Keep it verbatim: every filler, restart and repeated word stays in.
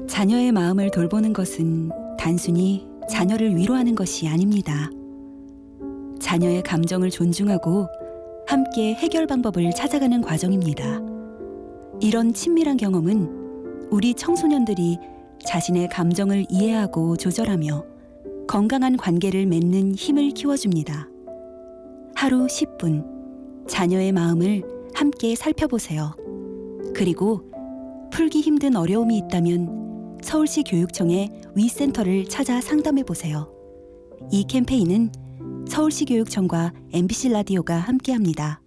자녀의 마음을 돌보는 것은 단순히 자녀를 위로하는 것이 아닙니다. 자녀의 감정을 존중하고 함께 해결 방법을 찾아가는 과정입니다. 이런 친밀한 경험은 우리 청소년들이 자신의 감정을 이해하고 조절하며 건강한 관계를 맺는 힘을 키워줍니다. 하루 십 분, 자녀의 마음을 함께 살펴보세요. 그리고 풀기 힘든 어려움이 있다면 서울시 교육청의 위센터를 찾아 상담해보세요. 이 캠페인은 서울시 교육청과 엠비씨 라디오가 함께합니다.